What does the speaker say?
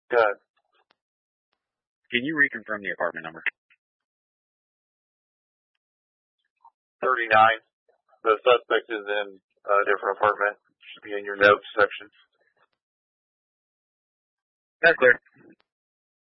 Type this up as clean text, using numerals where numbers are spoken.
Good. Can you reconfirm the apartment number? 39. The suspect is in a different apartment. Should be in your notes section. That's clear.